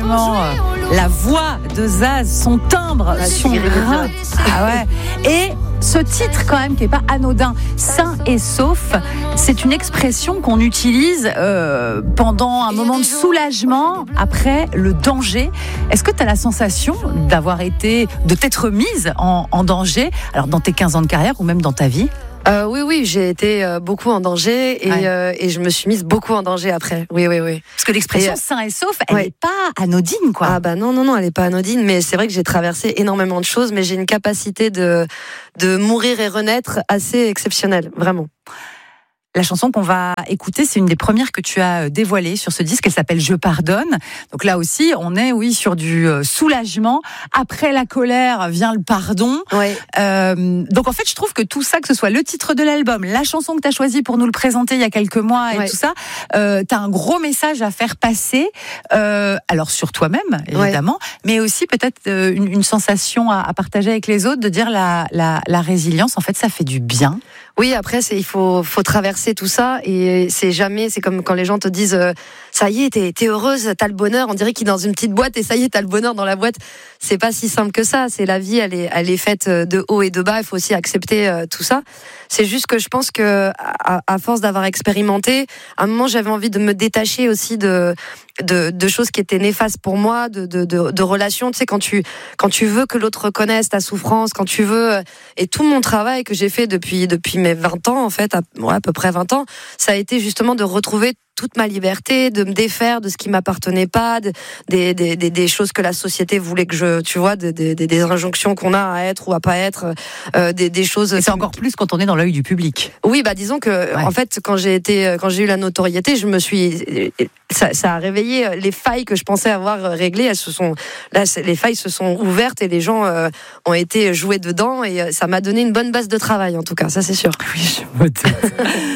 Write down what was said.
carrément la voix de Zaz, son timbre, son grain. Ah ouais. Et ce titre quand même qui est pas anodin, sain et sauf, c'est une expression qu'on utilise pendant un moment de soulagement après le danger. Est-ce que tu as la sensation de t'être mise en danger, alors dans tes 15 ans de carrière ou même dans ta vie? Oui, j'ai été beaucoup en danger et je me suis mise beaucoup en danger après. Oui. Parce que l'expression sain et sauf, elle n'est pas anodine, quoi. Ah bah non, elle n'est pas anodine, mais c'est vrai que j'ai traversé énormément de choses, mais j'ai une capacité de mourir et renaître assez exceptionnelle, vraiment. La chanson qu'on va écouter, c'est une des premières que tu as dévoilées sur ce disque. Elle s'appelle Je pardonne. Donc là aussi, on est sur du soulagement. Après la colère vient le pardon. Ouais. Donc en fait, je trouve que tout ça, que ce soit le titre de l'album, la chanson que tu as choisie pour nous le présenter il y a quelques mois et tout ça, tu as un gros message à faire passer. Alors sur toi-même, évidemment, mais aussi peut-être une sensation à partager avec les autres, de dire la résilience, en fait, ça fait du bien. Oui, après, il faut traverser tout ça et c'est comme quand les gens te disent ça y est, t'es heureuse, t'as le bonheur, on dirait qu'il est dans une petite boîte et ça y est, t'as le bonheur dans la boîte. C'est pas si simple que ça. C'est la vie, elle est faite de haut et de bas. Il faut aussi accepter tout ça. C'est juste que je pense que à force d'avoir expérimenté, à un moment j'avais envie de me détacher aussi de choses qui étaient néfastes pour moi, de relations. Tu sais, quand tu veux que l'autre reconnaisse ta souffrance, quand tu veux, et tout mon travail que j'ai fait depuis mes 20 ans, en fait, à peu près 20 ans, ça a été justement de retrouver toute ma liberté, de me défaire de ce qui m'appartenait pas, des choses que la société voulait que tu vois, des injonctions qu'on a à être ou à pas être, des choses. Et c'est encore plus quand on est dans l'œil du public. Oui, disons que, en fait, quand j'ai eu la notoriété, ça a réveillé les failles que je pensais avoir réglées. Les failles se sont ouvertes et les gens ont été joués dedans et ça m'a donné une bonne base de travail, en tout cas, ça c'est sûr. Oui, je me doute.